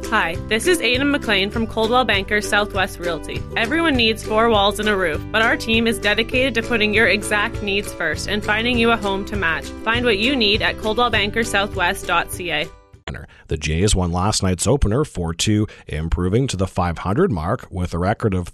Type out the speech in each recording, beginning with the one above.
Hi, this is Aidan McLean from Coldwell Banker Southwest Realty. Everyone needs 4 walls and a roof, but our team is dedicated to putting your exact needs first and finding you a home to match. Find what you need at coldwellbankersouthwest.ca. The Jays won last night's opener 4-2, improving to the 500 mark with a record of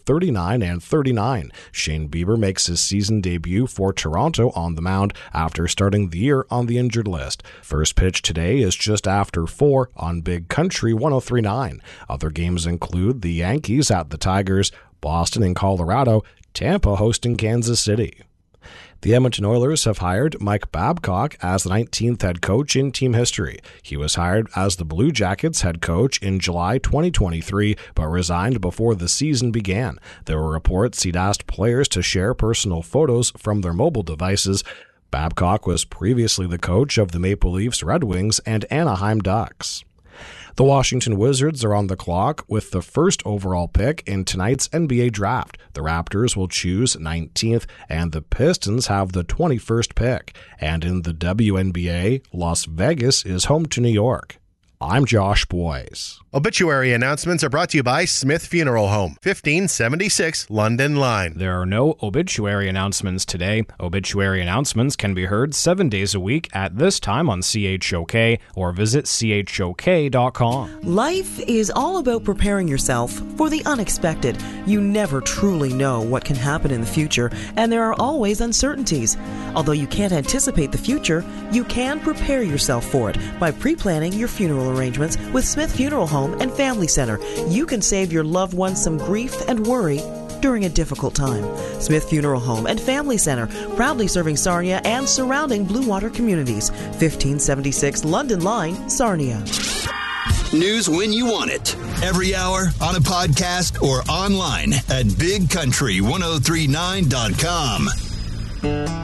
39-39. Shane Bieber makes his season debut for Toronto on the mound after starting the year on the injured list. First pitch today is just after 4 on Big Country 103.9. Other games include the Yankees at the Tigers, Boston and Colorado, Tampa hosting Kansas City. The Edmonton Oilers have hired Mike Babcock as the 19th head coach in team history. He was hired as the Blue Jackets head coach in July 2023, but resigned before the season began. There were reports he'd asked players to share personal photos from their mobile devices. Babcock was previously the coach of the Maple Leafs, Red Wings, and Anaheim Ducks. The Washington Wizards are on the clock with the first overall pick in tonight's NBA draft. The Raptors will choose 19th, and the Pistons have the 21st pick. And in the WNBA, Las Vegas is home to New York. I'm Josh Boyes. Obituary announcements are brought to you by Smith Funeral Home, 1576 London Line. There are no obituary announcements today. Obituary announcements can be heard 7 days a week at this time on CHOK or visit chok.com. Life is all about preparing yourself for the unexpected. You never truly know what can happen in the future, and there are always uncertainties. Although you can't anticipate the future, you can prepare yourself for it by pre-planning your funeral arrangements with Smith Funeral Home and Family Center. You can save your loved ones some grief and worry during a difficult time. Smith Funeral Home and Family Center, proudly serving Sarnia and surrounding Blue Water communities. 1576 London Line, Sarnia. News when you want it. Every hour, on a podcast, or online at bigcountry1039.com.